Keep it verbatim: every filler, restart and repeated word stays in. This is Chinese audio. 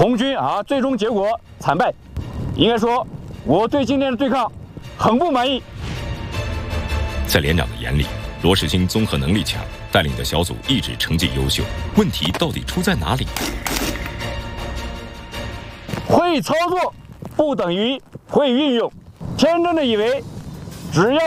红军啊，最终结果惨败。应该说，我对今天的对抗很不满意。 在连长的眼里，罗世清综合能力强，带领的小组一直成绩优秀。问题到底出在哪里？ 会操作不等于会运用，天真的以为只要